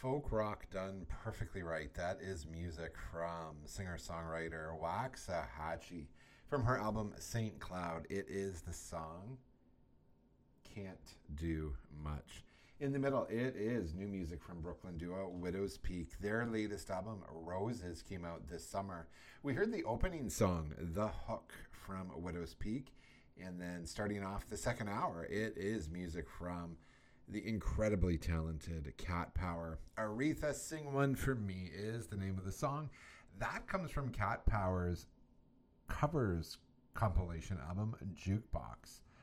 folk rock done perfectly right. That is music from singer-songwriter Waxahachie from her album Saint Cloud. It is the song Can't Do Much. In the middle, it is new music from Brooklyn duo Widow's Peak. Their latest album, Roses, came out this summer. We heard the opening song, The Hook, from Widow's Peak. And then starting off the second hour, it is music from the incredibly talented Cat Power. Aretha, Sing One For Me is the name of the song. That comes from Cat Power's covers compilation album, Jukebox.